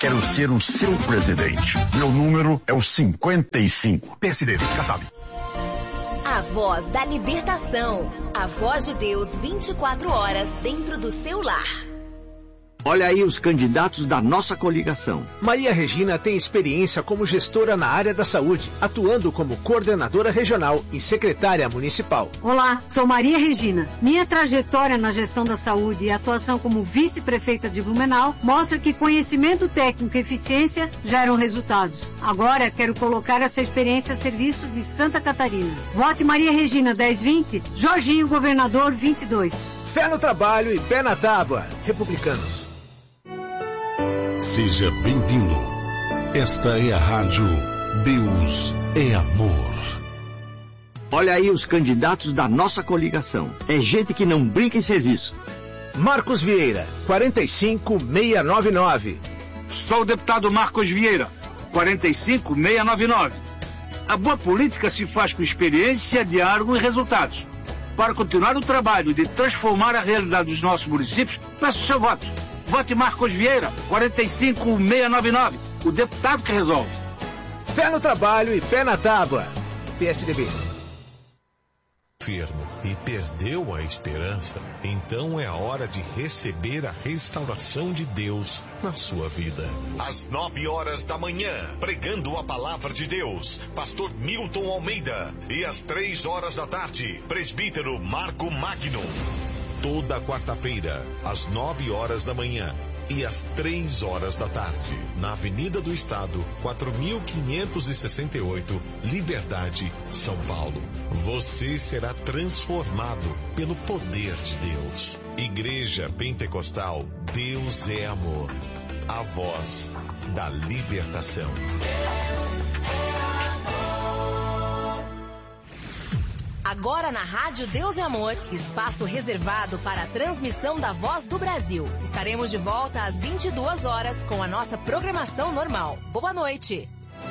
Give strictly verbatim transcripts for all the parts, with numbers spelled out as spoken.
Quero ser o seu presidente. Meu número é o cinquenta e cinco. P S D, fica sabe. A voz da libertação. A voz de Deus vinte e quatro horas dentro do seu lar. Olha aí os candidatos da nossa coligação. Maria Regina tem experiência como gestora na área da saúde, atuando como coordenadora regional e secretária municipal. Olá, sou Maria Regina. Minha trajetória na gestão da saúde e atuação como vice-prefeita de Blumenau mostra que conhecimento técnico e eficiência geram resultados. Agora quero colocar essa experiência a serviço de Santa Catarina. Vote Maria Regina dez vinte, Jorginho Governador vinte e dois. Fé no trabalho e pé na tábua. Republicanos. Seja bem-vindo. Esta é a rádio Deus é Amor. Olha aí os candidatos da nossa coligação. É gente que não brinca em serviço. Marcos Vieira, quarenta e cinco seiscentos e noventa e nove. Sou o deputado Marcos Vieira, quarenta e cinco seiscentos e noventa e nove. A boa política se faz com experiência, diálogo e resultados. Para continuar o trabalho de transformar a realidade dos nossos municípios, peço o seu voto. Vote Marcos Vieira, quarenta e cinco seiscentos e noventa e nove, o deputado que resolve. Fé no trabalho e pé na tábua. P S D B. Enfermo e perdeu a esperança, então é a hora de receber a restauração de Deus na sua vida. Às nove horas da manhã, pregando a palavra de Deus, pastor Milton Almeida. E às três horas da tarde, presbítero Marco Magno. Toda quarta-feira, às nove horas da manhã e às três horas da tarde, na Avenida do Estado, quatro mil quinhentos e sessenta e oito, Liberdade, São Paulo. Você será transformado pelo poder de Deus. Igreja Pentecostal, Deus é Amor. A voz da libertação. Agora na Rádio Deus é Amor, espaço reservado para a transmissão da Voz do Brasil. Estaremos de volta às vinte e duas horas com a nossa programação normal. Boa noite.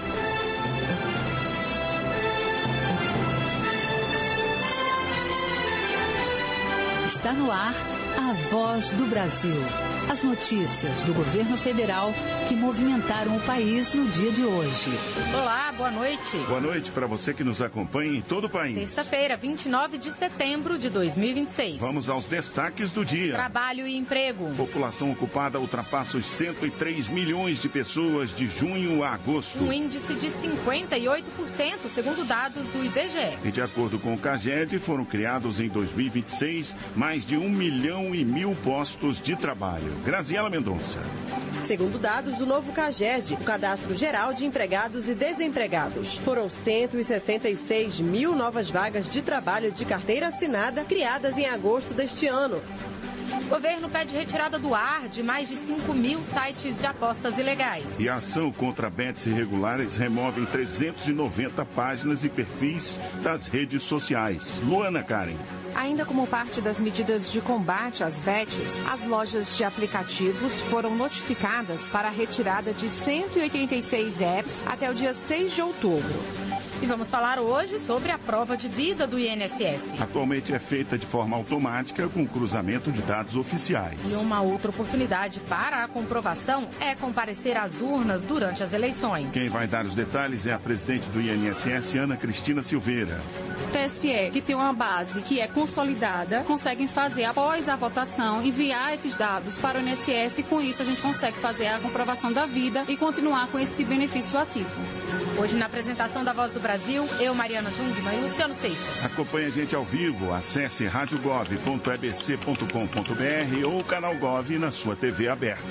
Está no ar a Voz do Brasil. As notícias do governo federal que movimentaram o país no dia de hoje. Olá, boa noite. Boa noite para você que nos acompanha em todo o país. Terça-feira, vinte e nove de setembro de dois mil e vinte e seis. Vamos aos destaques do dia. Trabalho e emprego. População ocupada ultrapassa os cento e três milhões de pessoas de junho a agosto. Um índice de cinquenta e oito por cento, segundo dados do I B G E. E de acordo com o CAGED, foram criados em dois mil e vinte e seis mais de um milhão e mil postos de trabalho. Graziela Mendonça. Segundo dados do novo CAGED, o Cadastro Geral de Empregados e Desempregados, foram cento e sessenta e seis mil novas vagas de trabalho de carteira assinada criadas em agosto deste ano. O governo pede retirada do ar de mais de cinco mil sites de apostas ilegais. E a ação contra bets irregulares remove trezentas e noventa páginas e perfis das redes sociais. Luana Karen. Ainda como parte das medidas de combate às bets, as lojas de aplicativos foram notificadas para a retirada de cento e oitenta e seis apps até o dia seis de outubro. E vamos falar hoje sobre a prova de vida do I N S S. Atualmente é feita de forma automática com cruzamento de dados oficiais. E uma outra oportunidade para a comprovação é comparecer às urnas durante as eleições. Quem vai dar os detalhes é a presidente do I N S S, Ana Cristina Silveira. O T S E, que tem uma base que é consolidada, conseguem fazer, após a votação, enviar esses dados para o I N S S e com isso a gente consegue fazer a comprovação da vida e continuar com esse benefício ativo. Hoje, na apresentação da Voz do Brasil, eu, Mariana Jungmann e Luciano Seixas. Acompanhe a gente ao vivo, acesse rádio gov ponto e b c ponto com ponto b r ou canal Gov na sua T V aberta.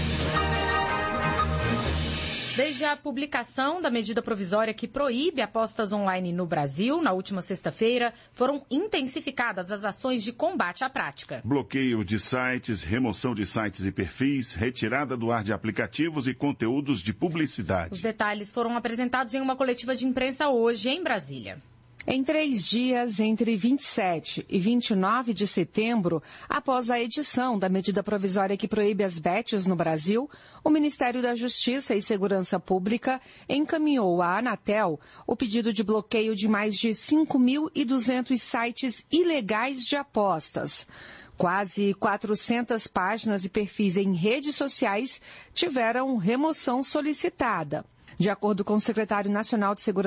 Desde a publicação da medida provisória que proíbe apostas online no Brasil, na última sexta-feira, foram intensificadas as ações de combate à prática. Bloqueio de sites, remoção de sites e perfis, retirada do ar de aplicativos e conteúdos de publicidade. Os detalhes foram apresentados em uma coletiva de imprensa hoje em Brasília. Em três dias, entre vinte e sete e vinte e nove de setembro, após a edição da medida provisória que proíbe as bets no Brasil, o Ministério da Justiça e Segurança Pública encaminhou à Anatel o pedido de bloqueio de mais de cinco mil e duzentos sites ilegais de apostas. Quase quatrocentas páginas e perfis em redes sociais tiveram remoção solicitada. De acordo com o secretário nacional de Segurança